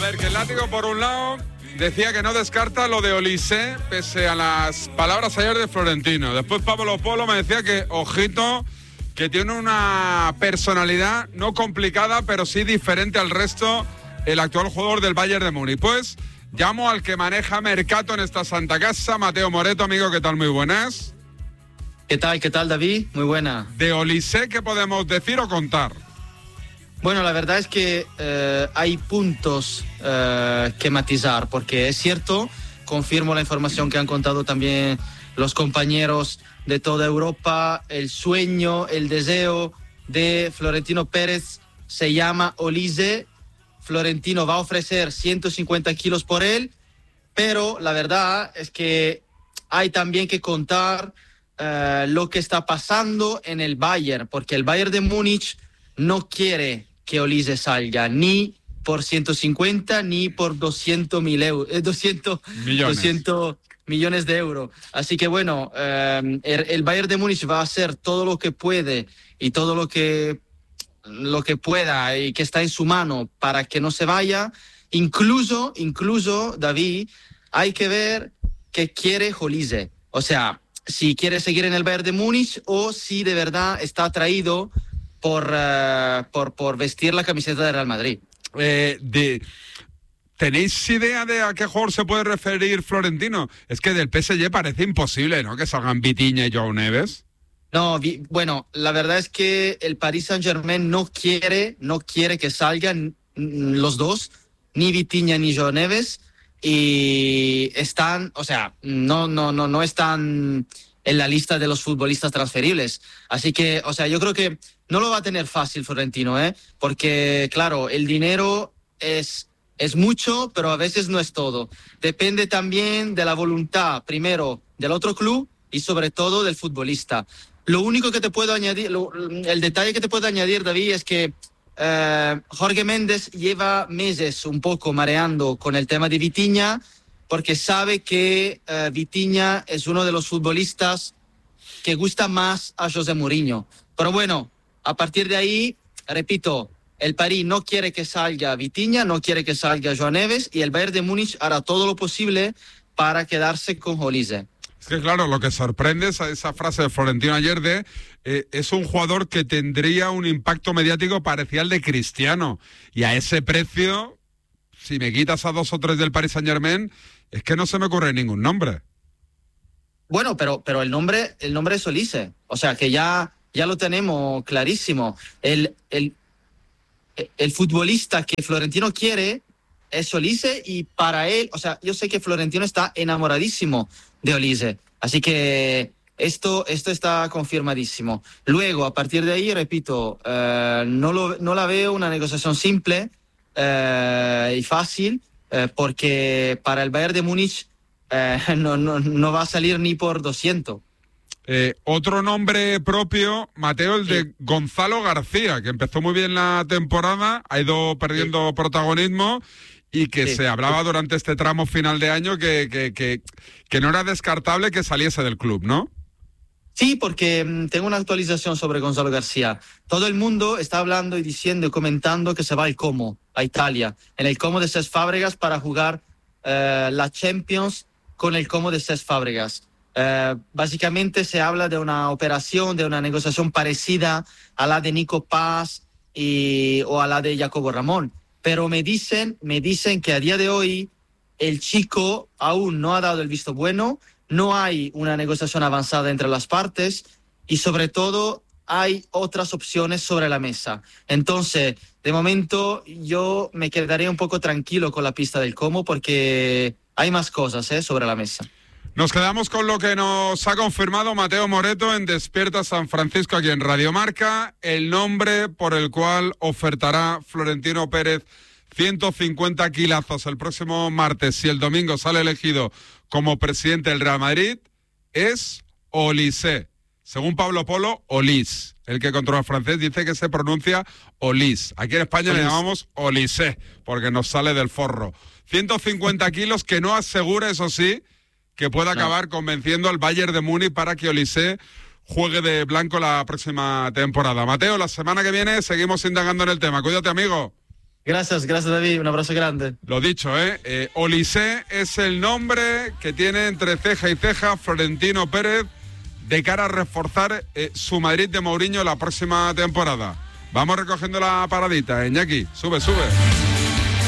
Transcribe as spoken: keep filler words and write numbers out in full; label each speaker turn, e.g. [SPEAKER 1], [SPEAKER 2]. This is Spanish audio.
[SPEAKER 1] ver, que el látigo por un lado decía que no descarta lo de Olise, pese a las palabras ayer de Florentino. Después Pablo Polo me decía que, ojito, que tiene una personalidad no complicada, pero sí diferente al resto, el actual jugador del Bayern de Múnich. Pues llamo al que maneja Mercato en esta santa casa, Mateo Moreto. Amigo, ¿qué tal? Muy buenas.
[SPEAKER 2] ¿Qué tal? ¿Qué tal, David? Muy buena.
[SPEAKER 1] De Olise, ¿qué podemos decir o contar?
[SPEAKER 2] Bueno, la verdad es que eh, hay puntos eh, que matizar, porque es cierto, confirmo la información que han contado también los compañeros de toda Europa, el sueño, el deseo de Florentino Pérez se llama Olise. Florentino va a ofrecer ciento cincuenta kilos por él, pero la verdad es que hay también que contar eh, lo que está pasando en el Bayern, porque el Bayern de Múnich no quiere que Olise salga ni por ciento cincuenta ni por doscientos mil euros, eh, doscientos millones. doscientos millones de euros. Así que bueno, eh, el, el Bayern de Múnich va a hacer todo lo que puede y todo lo que, lo que pueda y que está en su mano para que no se vaya. Incluso, incluso, David, hay que ver qué quiere Olise. O sea, si quiere seguir en el Bayern de Múnich o si de verdad está atraído Por, uh, por, por vestir la camiseta de Real Madrid.
[SPEAKER 1] Eh, de, ¿Tenéis idea de a qué jugador se puede referir Florentino? Es que del P S G parece imposible, ¿no?, que salgan Vitinha y Joao Neves.
[SPEAKER 2] No, vi, bueno, la verdad es que el Paris Saint-Germain no quiere, no quiere que salgan los dos, ni Vitinha ni Joao Neves, y están, o sea, no, no, no, no están en la lista de los futbolistas transferibles. Así que, o sea, yo creo que no lo va a tener fácil Florentino, ¿eh? Porque, claro, el dinero es, es mucho, pero a veces no es todo. Depende también de la voluntad, primero, del otro club y sobre todo del futbolista. Lo único que te puedo añadir, lo, el detalle que te puedo añadir, David, es que eh, Jorge Méndez lleva meses un poco mareando con el tema de Vitinha, porque sabe que uh, Vitinha es uno de los futbolistas que gusta más a José Mourinho. Pero bueno, a partir de ahí, repito, el París no quiere que salga Vitinha, no quiere que salga Joao Neves, y el Bayern de Múnich hará todo lo posible para quedarse con Olise.
[SPEAKER 1] Es que claro, lo que sorprende es esa frase de Florentino ayer de eh, es un jugador que tendría un impacto mediático parecido al de Cristiano, y a ese precio, si me quitas a dos o tres del Paris Saint-Germain, es que no se me ocurre ningún nombre.
[SPEAKER 2] Bueno, pero, pero el nombre, el nombre es Olise. O sea, que ya, ya lo tenemos clarísimo. El, el, el futbolista que Florentino quiere es Olise, y para él, o sea, yo sé que Florentino está enamoradísimo de Olise. Así que esto, esto está confirmadísimo. Luego, a partir de ahí, repito, eh, no, lo, no la veo una negociación simple eh, y fácil, Eh, porque para el Bayern de Múnich eh, no, no, no va a salir ni por doscientos.
[SPEAKER 1] Eh, otro nombre propio, Mateo, el
[SPEAKER 2] sí.
[SPEAKER 1] de Gonzalo García, que empezó muy bien la temporada, ha ido perdiendo sí. protagonismo, y que sí. se hablaba durante este tramo final de año que, que, que, que no era descartable que saliese del club, ¿no?
[SPEAKER 2] Sí, porque mmm, tengo una actualización sobre Gonzalo García. Todo el mundo está hablando y diciendo y comentando que se va al Como, a Italia, en el Como de Cesc Fábregas, para jugar eh, la Champions con el Como de Cesc Fábregas. Eh, básicamente se habla de una operación, de una negociación parecida a la de Nico Paz y, o a la de Jacobo Ramón. Pero me dicen, me dicen que a día de hoy el chico aún no ha dado el visto bueno. No hay una negociación avanzada entre las partes y sobre todo hay otras opciones sobre la mesa. Entonces, de momento yo me quedaría un poco tranquilo con la pista del Como, porque hay más cosas ¿eh? sobre la mesa.
[SPEAKER 1] Nos quedamos con lo que nos ha confirmado Mateo Moreto en Despierta San Francisco, aquí en Radio Marca, el nombre por el cual ofertará Florentino Pérez ciento cincuenta kilazos el próximo martes, si el domingo sale elegido como presidente del Real Madrid, es Olise. Según Pablo Polo, Olis. El que controla francés dice que se pronuncia Olis. Aquí en España Olis. Le llamamos Olise, porque nos sale del forro. ciento cincuenta kilos que no asegura, eso sí, que pueda no. acabar convenciendo al Bayern de Múnich para que Olise juegue de blanco la próxima temporada. Mateo, la semana que viene seguimos indagando en el tema. Cuídate, amigo.
[SPEAKER 2] Gracias, gracias David, un abrazo grande.
[SPEAKER 1] Lo dicho, ¿eh? eh Olise es el nombre que tiene entre ceja y ceja Florentino Pérez de cara a reforzar eh, su Madrid de Mourinho la próxima temporada. Vamos recogiendo la paradita, ¿eh, Iñaki? Sube, sube.